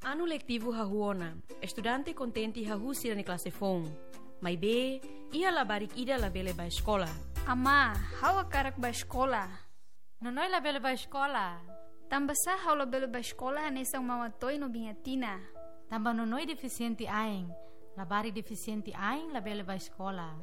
Ano lectivo hahuona, estudante contenti hahusi na klase fong. May be, iya labarik ida labele ba escola. Ama, hawa karak ba escola? Nonoy labele ba escola? Tambasa hawa labele ba escola hanesang mawatoy no bingatina. Tamba nonoy deficiente aing, labari deficiente aing labele ba escola.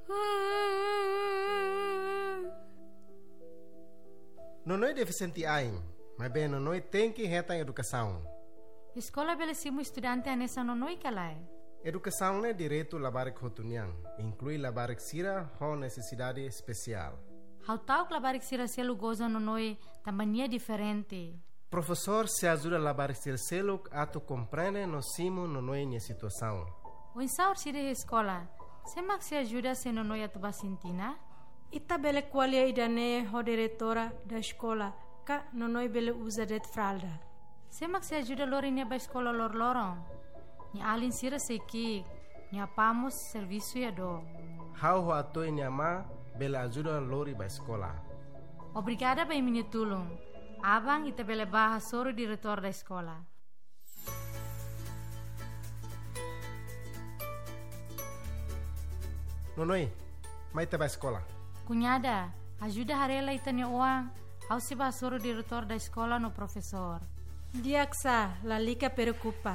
Nonoy deficiente aing, mas bem nonoy tem que retang educação. Escola bele simu estudante anesa nonoy kalai. Educação é direito labarik hotuniang, inclui labarik sira com necessidade especial. How tau labarik sira selu goza nonoy tambania diferente. Professor se ajuda a labarik sira selu ato compreende no simo nonoy nia situação. O insaur sira escola, semak se ajuda se nonoy atuba sintina? Ita bele qualia idane ho diretora da escola, ka nonoy bele usa det fralda. Semak se ajuda lori nia ba escola lor lorong. Ni alin sira seki, ni apamos serviço ya do. How ho ato nia ma bele ajuda lori ba escola. Obrigada ba minha tulung. Abang ita bele baha soro diretor da escola. Nonoy, mai te ba escola. Cunhada, ajuda harela itanya uang. How se ba soro diretor da escola no professor. Diaksa, la lica preocupa.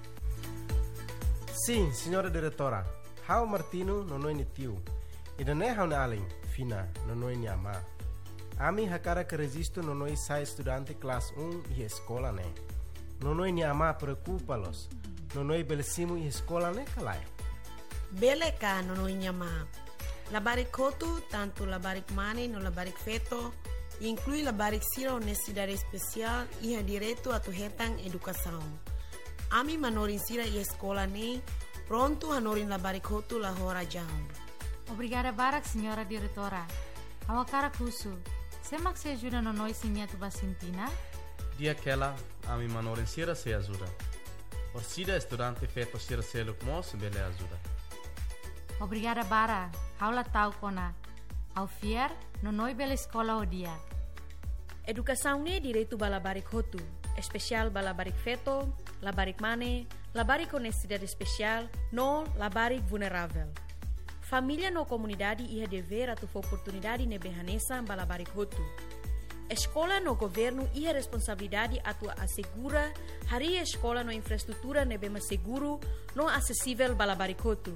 Sim, senhora diretora. How Martino nonoy ni tio. Idane how na alin, fina nonoy ni ama. Ami hakara que resisto nonoy sai estudante classe 1 e escola ne. Nonoy ni ama preocupa-los. Nonoy belesimu e escola ne kalai. Bele ka nonoy nyama. Labarik kotu, tanto labarik mane no labarik feto, inclui labarik sira honestidade especial e direito a tu hetang educação. Ami manorin sira e escola ne, pronto hanorin labarik kotu la hora jam. Obrigada barak, senhora diretora. Awakara kusu. Semak se ajuda nonoy sinya tu basintina? Dia aquela, ami manorin sira se ajuda. Orsida estudante feto sira seluk mos bele ajuda. Obrigada bara, haula tau kona. Au fier, nonoy bela escola o dia. Educação ne direito balabarik hotu, especial balabarik feto, labarik mane, labarik honestidade especial, no labarik vulnerável. Família no comunidade ia dever a tu oportunidade ne behanesa balabarik hotu. Escola no governo ia responsabilidade a tu assegura hari escola no infraestrutura ne bema seguro, no acessível balabarik hotu.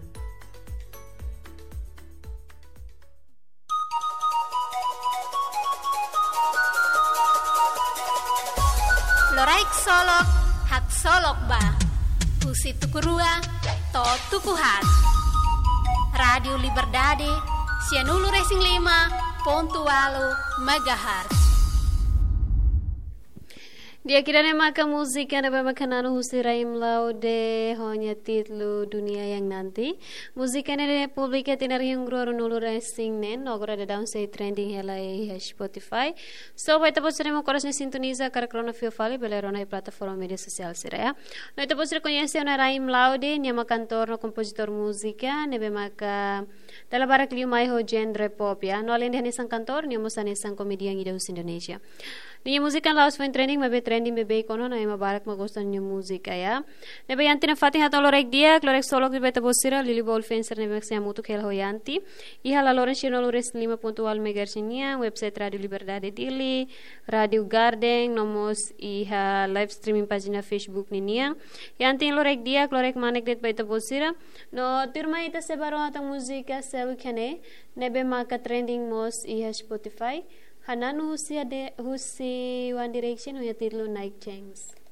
Loraik solok, hak solok ba. Pusi tukurua, to tukuhat. Radio Liberdade, Sianulu Racing 5.8 MHz. Dia kiranya maka musik yang dapat makanan Husiraim Laude hanya titlu dunia yang nanti. Musik yang ada publika tinar yang guru nulu racing nen nogora ada down say trending helai Spotify. So baita posremo korasnya sintoniza kara krona fio fali belerona di plataforma media sosial siraya. No ita posre conhece una Raim Laude nyama kantor no kompositor musika nebe maka dalam barak liu mai ho genre pop ya. No alin di hanisang kantor nyamo sanisang komedian idahus Indonesia. Niya musika laos fine trending mabe trending bebe kono na ima barak magustan niya musika ya. Nebe yanti na fating hatang lorek dia, lorek solok di beta bosira, lili ball fencer nebe ksaya mutu kel ho yanti. Iha la loren shino lores 5.1 MHz niya, website Radio Liberdade Dili, Radio Garden, nomos iha live streaming pagina Facebook niya. Yanti lorek dia, lorek manek det beta bosira. No tirma ita se baro hatang musika sa wikane, nebe maka trending mos iha Spotify. Hananu husi One Direction o ya titlo Nike James.